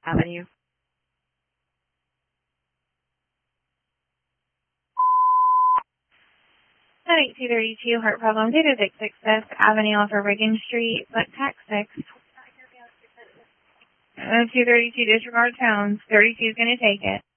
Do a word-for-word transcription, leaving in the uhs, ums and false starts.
Avenue. eighteen thirty-two, heart problem, data six six Fifth Avenue off of Reagan Street, but tax six. Uh, two thirty-two, disregard tones. thirty-two is going to take it.